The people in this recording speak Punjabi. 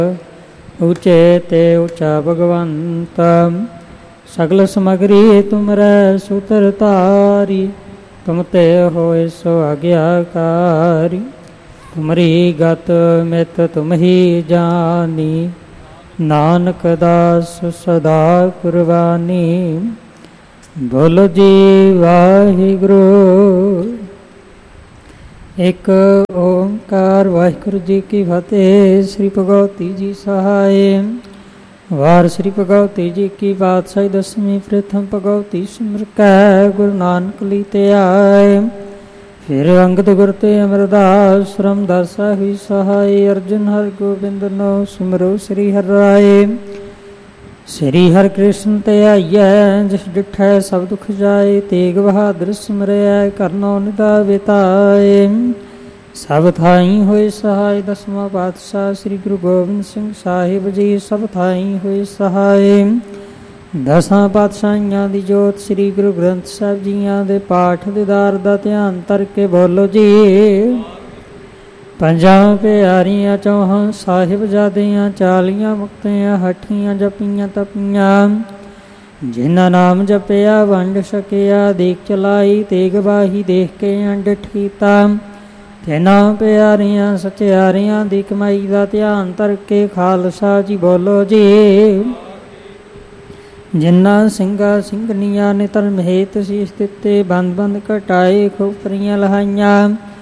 ਊਚੇ ਤੇ ਊਚਾ ਭਗਵੰਤ। ਸਗਲ ਸਮਗਰੀ ਤੁਮਰੈ ਸੂਤਰ ਧਾਰੀ, ਤੁਮ ਤੇ ਹੋਇ ਸੋ ਆਗਿਆਕਾਰੀ। ਤੁਮਰੀ ਗਤ ਮਿਤ ਤੁਮ ਹੀ ਜਾਨੀ, ਨਾਨਕ ਦਾਸ ਸਦਾ ਕੁਰਬਾਨੀ। ਬੋਲੋ ਜੀ ਵਾਹਿਗੁਰੂ। ਇੱਕ ਓਂਕਾਰ ਵਾਹਿਗੁਰੂ ਜੀ ਕੀ ਫਤਿਹ। ਸ੍ਰੀ ਭਗਵਤੀ ਜੀ ਸਹਾਇ। ਵਾਰ ਸ੍ਰੀ ਭਗਵਤੀ ਜੀ ਕੀ ਪਾਤਸ਼ਾਹੀ ਦਸਵੀਂ। ਪ੍ਰਥਮ ਭਗਵਤੀ ਸਿਮਰ ਕੈ ਗੁਰੂ ਨਾਨਕ ਲੀ ਤੇ ਆਏ। ਫਿਰ ਅੰਗਦ ਗੁਰ ਤੇ ਅਮਰਦਾਸ ਰਾਮਦਾਸ ਹੋਈ ਸਹਾਈ। ਅਰਜਨ ਹਰਿ ਗੋਬਿੰਦ ਨੋ ਸਿਮਰੋ ਸ੍ਰੀ ਹਰਿ ਰਾਏ। ਸ੍ਰੀ ਹਰਿ ਕ੍ਰਿਸ਼ਨ ਤੇ ਆਈਐ, ਜਿਸ ਡਿਠੈ ਸਭ ਦੁਖ ਜਾਏ। ਤੇਗ ਬਹਾਦਰ ਸਿਮਰਿਐ, ਕਰਨੋ ਨਿਧਾਇ ਬਿਤਾਏ। ਸਭ ਥਾਈ ਹੋਏ ਸਹਾਈ। ਦਸਵਾਂ ਪਾਤਸ਼ਾਹ ਸ੍ਰੀ ਗੁਰੂ ਗੋਬਿੰਦ ਸਿੰਘ ਸਾਹਿਬ ਜੀ ਸਭ ਥਾਈ ਹੋਏ ਸਹਾਈ। ਦਸਾਂ ਪਾਤਸ਼ਾਹੀਆਂ ਦੀ ਜੋਤ ਸ੍ਰੀ ਗੁਰੂ ਗ੍ਰੰਥ ਸਾਹਿਬ ਜੀਆਂ ਦੇ ਪਾਠ ਦੀਦਾਰ ਦਾ ਧਿਆਨ ਧਰ ਕੇ ਬੋਲੋ ਜੀ। ਪੰਜਾਂ ਪਿਆਰੀਆਂ ਚੌਹਾਂ ਸਾਹਿਬਜ਼ਾਦਿਆਂ, 40 ਮੁਕਤਿਆਂ ਹਠੀਆਂ ਜਪੀਆਂ ਤਪੀਆਂ। ਜਿਨ੍ਹਾਂ ਨਾਮ ਜਪਿਆ ਵੰਡ ਸਕਿਆ, ਦੇਖ ਚਲਾਈ ਤੇਗ ਬਾਹੀ ਦੇਖ ਕੇ ਅੰਡਠੀ ਤਾ। ਤਿੰਨਾਂ ਪਿਆਰੀਆਂ ਸਚਿਆਰਿਆਂ ਦੀ ਕਮਾਈ ਦਾ ਧਿਆਨ ਧਰ ਕੇ ਖਾਲਸਾ ਜੀ ਬੋਲੋ ਜੀ। ਜਿਨ੍ਹਾਂ ਸਿੰਘਾਂ ਸਿੰਘਣੀਆਂ ਨੇ ਧਰਮ ਹੇਤ ਸੀਸ ਦਿੱਤੇ, ਬੰਦ ਬੰਦ ਘਟਾਏ ਖੋਪਰੀਆਂ ਲਹਾਈਆਂ।